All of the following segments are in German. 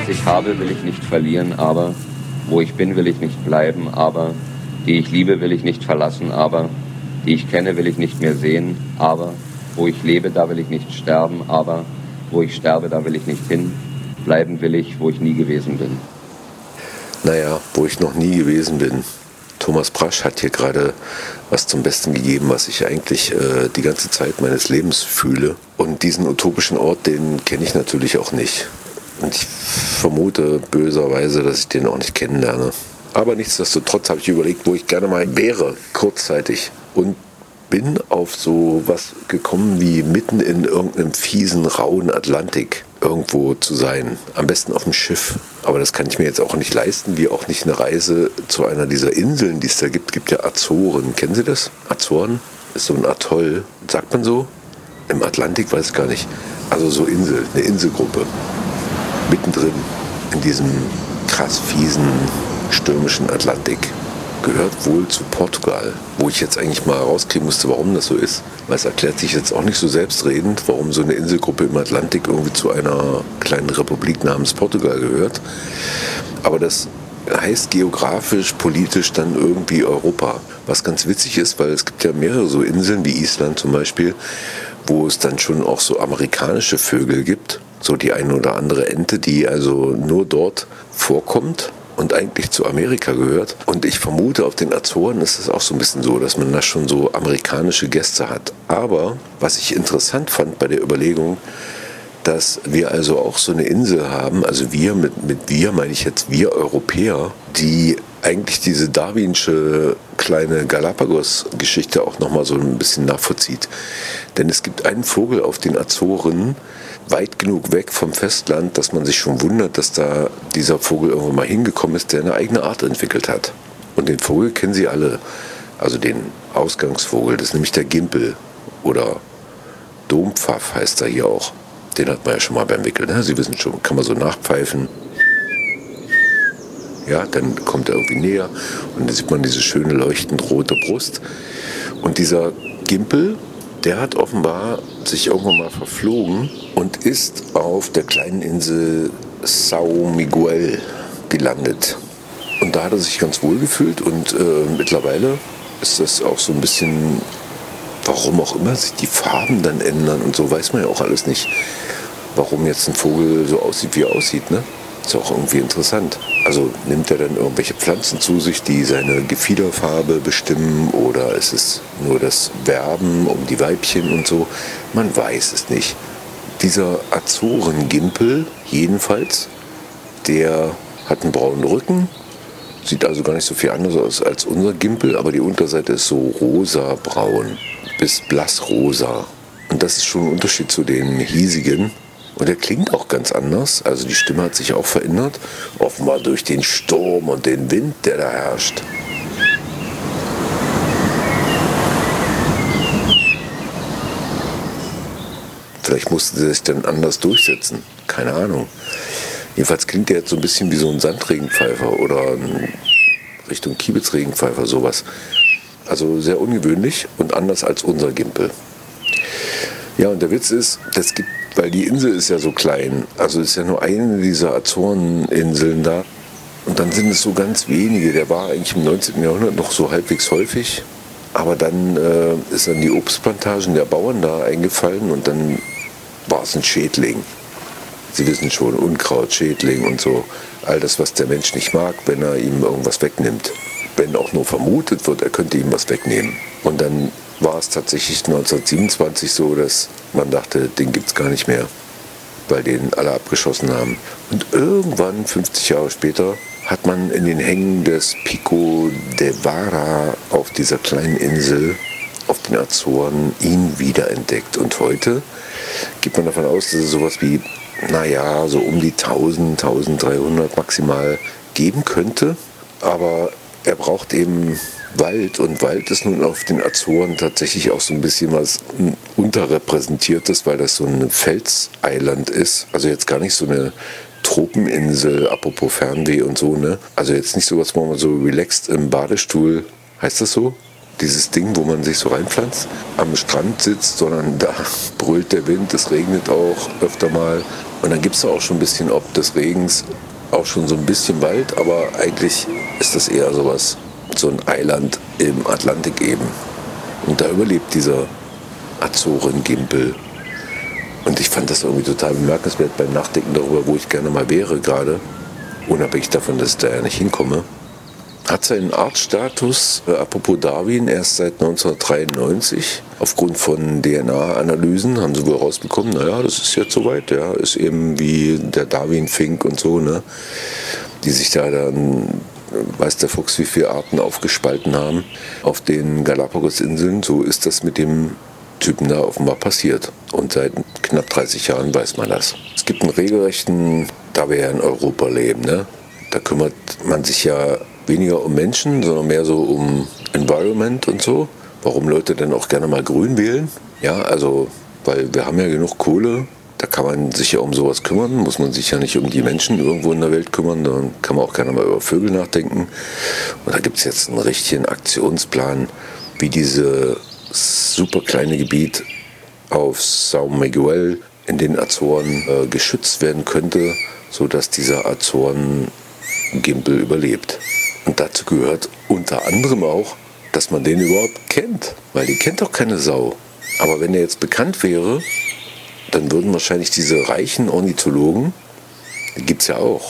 Was ich habe, will ich nicht verlieren, aber wo ich bin, will ich nicht bleiben, aber die ich liebe, will ich nicht verlassen, aber die ich kenne, will ich nicht mehr sehen, aber wo ich lebe, da will ich nicht sterben, aber wo ich sterbe, da will ich nicht hin. Bleiben will ich, wo ich nie gewesen bin. Naja, wo ich noch nie gewesen bin. Thomas Brasch hat hier gerade was zum Besten gegeben, was ich eigentlich die ganze Zeit meines Lebens fühle. Und diesen utopischen Ort, den kenne ich natürlich auch nicht. Und ich vermute böserweise, dass ich den auch nicht kennenlerne. Aber nichtsdestotrotz habe ich überlegt, wo ich gerne mal wäre, kurzzeitig. Und bin auf so was gekommen wie mitten in irgendeinem fiesen, rauen Atlantik irgendwo zu sein. Am besten auf dem Schiff. Aber das kann ich mir jetzt auch nicht leisten, wie auch nicht eine Reise zu einer dieser Inseln, die es da gibt. Es gibt ja Azoren. Kennen Sie das? Azoren ist so ein Atoll. Sagt man so? Im Atlantik weiß ich gar nicht. Also so Insel, eine Inselgruppe. Mittendrin in diesem krass fiesen, stürmischen Atlantik. Gehört wohl zu Portugal, wo ich jetzt eigentlich mal rauskriegen musste, warum das so ist. Weil es erklärt sich jetzt auch nicht so selbstredend, warum so eine Inselgruppe im Atlantik irgendwie zu einer kleinen Republik namens Portugal gehört. Aber das heißt geografisch, politisch dann irgendwie Europa. Was ganz witzig ist, weil es gibt ja mehrere so Inseln, wie Island zum Beispiel, wo es dann schon auch so amerikanische Vögel gibt. So die eine oder andere Ente, die also nur dort vorkommt und eigentlich zu Amerika gehört. Und ich vermute, auf den Azoren ist es auch so ein bisschen so, dass man da schon so amerikanische Gäste hat. Aber was ich interessant fand bei der Überlegung, dass wir also auch so eine Insel haben, also wir, mit wir meine ich jetzt wir Europäer, die eigentlich diese darwinsche kleine Galapagos-Geschichte auch nochmal so ein bisschen nachvollzieht. Denn es gibt einen Vogel auf den Azoren, weit genug weg vom Festland, dass man sich schon wundert, dass da dieser Vogel irgendwann mal hingekommen ist, der eine eigene Art entwickelt hat. Und den Vogel kennen Sie alle, also den Ausgangsvogel, das ist nämlich der Gimpel oder Dompfaff heißt er hier auch. Den hat man ja schon mal beim Wickeln, ne? Sie wissen schon, kann man so nachpfeifen. Ja, dann kommt er irgendwie näher und dann sieht man diese schöne leuchtend rote Brust. Und dieser Gimpel, der hat offenbar sich irgendwann mal verflogen und ist auf der kleinen Insel São Miguel gelandet. Und da hat er sich ganz wohl gefühlt und mittlerweile ist das auch so ein bisschen, warum auch immer sich die Farben dann ändern und so, weiß man ja auch alles nicht, warum jetzt ein Vogel so aussieht, wie er aussieht, ne? Ist auch irgendwie interessant. Also nimmt er dann irgendwelche Pflanzen zu sich, die seine Gefiederfarbe bestimmen, oder ist es nur das Werben um die Weibchen und so? Man weiß es nicht. Dieser Azorengimpel jedenfalls, der hat einen braunen Rücken, sieht also gar nicht so viel anders aus als unser Gimpel, aber die Unterseite ist so rosa-braun bis blassrosa. Und das ist schon ein Unterschied zu den hiesigen. Und er klingt auch ganz anders, also die Stimme hat sich auch verändert, offenbar durch den Sturm und den Wind, der da herrscht. Vielleicht mussten sie sich dann anders durchsetzen, keine Ahnung. Jedenfalls klingt er jetzt so ein bisschen wie so ein Sandregenpfeifer oder ein Richtung Kiebitzregenpfeifer, sowas. Also sehr ungewöhnlich und anders als unser Gimpel. Ja, und der Witz ist, das gibt, weil die Insel ist ja so klein, also ist ja nur eine dieser Azoreninseln da. Und dann sind es so ganz wenige. Der war eigentlich im 19. Jahrhundert noch so halbwegs häufig. Aber dann ist an die Obstplantagen der Bauern da eingefallen und dann war es ein Schädling. Sie wissen schon, Unkraut, Schädling und so. All das, was der Mensch nicht mag, wenn er ihm irgendwas wegnimmt. Wenn auch nur vermutet wird, er könnte ihm was wegnehmen. Und dann war es tatsächlich 1927 so, dass man dachte, den gibt es gar nicht mehr, weil den alle abgeschossen haben. Und irgendwann, 50 Jahre später, hat man in den Hängen des Pico de Vara auf dieser kleinen Insel auf den Azoren ihn wiederentdeckt. Und heute geht man davon aus, dass es sowas wie, naja, so um die 1000, 1300 maximal geben könnte. Aber er braucht eben Wald, und Wald ist nun auf den Azoren tatsächlich auch so ein bisschen was unterrepräsentiertes, weil das so ein Felseiland ist. Also jetzt gar nicht so eine Tropeninsel, apropos Fernweh und so, ne? Also jetzt nicht so was, wo man so relaxed im Badestuhl, heißt das so? Dieses Ding, wo man sich so reinpflanzt, am Strand sitzt, sondern da brüllt der Wind, es regnet auch öfter mal. Und dann gibt es auch schon ein bisschen ob des Regens auch schon so ein bisschen Wald, aber eigentlich ist das eher sowas, so ein Eiland im Atlantik eben. Und da überlebt dieser Azoren-Gimpel. Und ich fand das irgendwie total bemerkenswert beim Nachdenken darüber, wo ich gerne mal wäre gerade, unabhängig davon, dass ich da ja nicht hinkomme. Hat seinen Artstatus, apropos Darwin, erst seit 1993. Aufgrund von DNA-Analysen haben sie wohl rausbekommen, naja, das ist jetzt soweit, ja, ist eben wie der Darwin-Fink und so, ne, die sich da dann, weiß der Fuchs, wie viele Arten aufgespalten haben auf den Galapagos-Inseln. So ist das mit dem Typen da offenbar passiert. Und seit knapp 30 Jahren weiß man das. Es gibt einen regelrechten, da wir ja in Europa leben, ne, da kümmert man sich ja weniger um Menschen, sondern mehr so um Environment und so. Warum Leute dann auch gerne mal grün wählen? Ja, also, weil wir haben ja genug Kohle, da kann man sich ja um sowas kümmern, muss man sich ja nicht um die Menschen irgendwo in der Welt kümmern, dann kann man auch gerne mal über Vögel nachdenken. Und da gibt es jetzt einen richtigen Aktionsplan, wie dieses super kleine Gebiet auf São Miguel in den Azoren geschützt werden könnte, sodass dieser Azoren-Gimpel überlebt. Und dazu gehört unter anderem auch, dass man den überhaupt kennt, weil den kennt doch keine Sau. Aber wenn der jetzt bekannt wäre, dann würden wahrscheinlich diese reichen Ornithologen, die gibt es ja auch,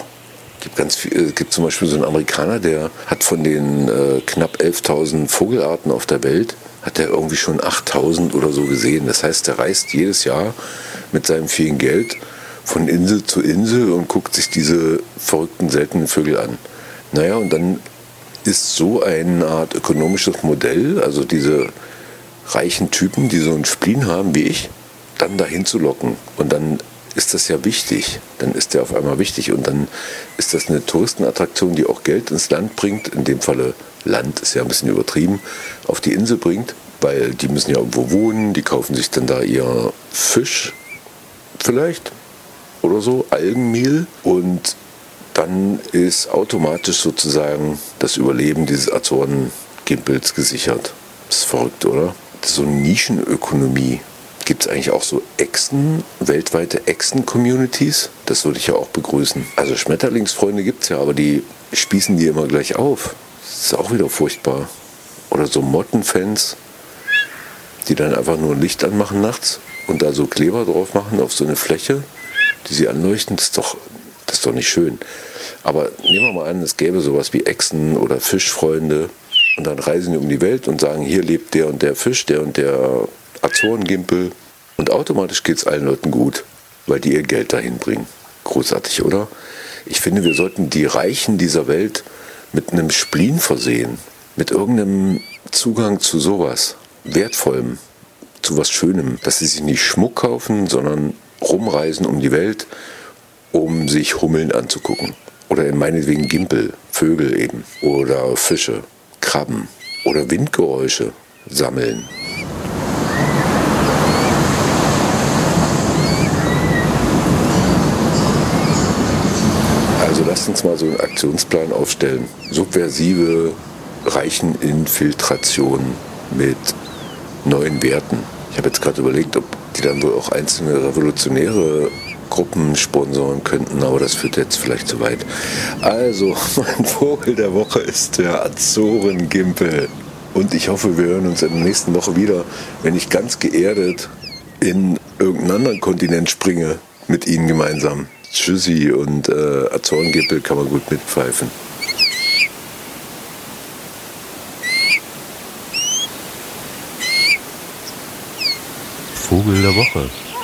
es gibt zum Beispiel so einen Amerikaner, der hat von den knapp 11.000 Vogelarten auf der Welt, hat er irgendwie schon 8.000 oder so gesehen. Das heißt, der reist jedes Jahr mit seinem vielen Geld von Insel zu Insel und guckt sich diese verrückten, seltenen Vögel an. Naja, und dann ist so eine Art ökonomisches Modell, also diese reichen Typen, die so einen Spleen haben wie ich, dann dahin zu locken. Und dann ist das ja wichtig. Dann ist der auf einmal wichtig und dann ist das eine Touristenattraktion, die auch Geld ins Land bringt. In dem Falle Land ist ja ein bisschen übertrieben, auf die Insel bringt, weil die müssen ja irgendwo wohnen, die kaufen sich dann da ihr Fisch vielleicht oder so, Algenmehl, und dann ist automatisch sozusagen das Überleben dieses Azoren-Gimpels gesichert. Das ist verrückt, oder? Das ist so eine Nischenökonomie. Gibt es eigentlich auch so weltweite Echsen-Communities? Das würde ich ja auch begrüßen. Also Schmetterlingsfreunde gibt es ja, aber die spießen die immer gleich auf. Das ist auch wieder furchtbar. Oder so Mottenfans, die dann einfach nur ein Licht anmachen nachts und da so Kleber drauf machen auf so eine Fläche, die sie anleuchten. Das ist doch nicht schön. Aber nehmen wir mal an, es gäbe sowas wie Echsen- oder Fischfreunde und dann reisen die um die Welt und sagen, hier lebt der und der Fisch, der und der Azorengimpel, und automatisch geht es allen Leuten gut, weil die ihr Geld dahin bringen. Großartig, oder? Ich finde, wir sollten die Reichen dieser Welt mit einem Spleen versehen, mit irgendeinem Zugang zu sowas Wertvollem, zu was Schönem, dass sie sich nicht Schmuck kaufen, sondern rumreisen um die Welt, um sich Hummeln anzugucken. Oder meinetwegen Gimpel, Vögel eben. Oder Fische, Krabben. Oder Windgeräusche sammeln. Also lasst uns mal so einen Aktionsplan aufstellen. Subversive Reicheninfiltration mit neuen Werten. Ich habe jetzt gerade überlegt, ob die dann wohl auch einzelne revolutionäre Gruppen sponsoren könnten, aber das führt jetzt vielleicht zu weit. Also, mein Vogel der Woche ist der Azoren-Gimpel. Und ich hoffe, wir hören uns in der nächsten Woche wieder, wenn ich ganz geerdet in irgendeinen anderen Kontinent springe mit Ihnen gemeinsam. Tschüssi, und Azoren-Gimpel kann man gut mitpfeifen. Vogel der Woche.